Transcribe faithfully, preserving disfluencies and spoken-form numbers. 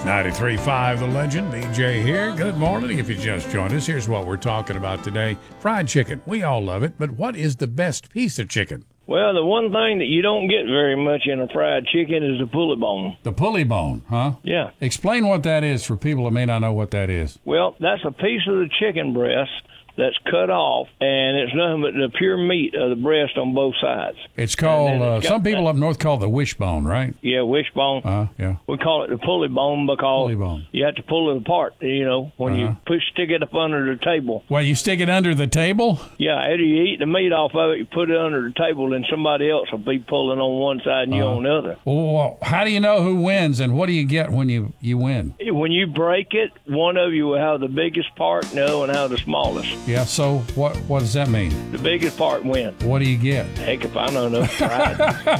ninety-three point five The Legend, D J here. Good morning. If you just joined us, here's what we're talking about today. Fried chicken. We all love it, but what is the best piece of chicken? Well, the one thing that you don't get very much in a fried chicken is the pulley bone. The pulley bone, huh? Yeah. Explain what that is for people that may not know what that is. Well, that's a piece of the chicken breast that's cut off, and it's nothing but the pure meat of the breast on both sides. It's called, it's uh, got some people that- up north call it the wishbone, right? Yeah, wishbone. Uh, yeah. We call it the pulley bone because Pulley bone. you have to pull it apart, you know, when Uh-huh. you push stick it up under the table. Well, you stick it under the table? Yeah, after you eat the meat off of it, you put it under the table, and somebody else will be pulling on one side and you Uh-huh. on the other. Well, how do you know who wins, and what do you get when you, you win? When you break it, one of you will have the biggest part, and the other one will have the smallest. Yeah, so what, what does that mean? The biggest part wins. What do you get? Heck, if I don't know, fried.